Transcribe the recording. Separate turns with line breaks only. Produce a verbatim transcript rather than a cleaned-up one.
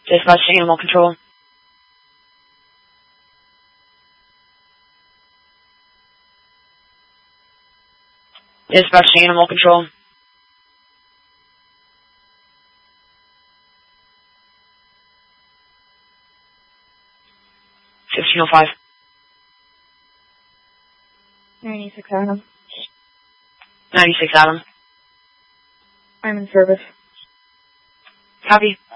Dispatch to Animal Control. Dispatch to Animal Control. fifteen oh five.
ninety-six Adam.
ninety-six Adam.
I'm in service.
Copy.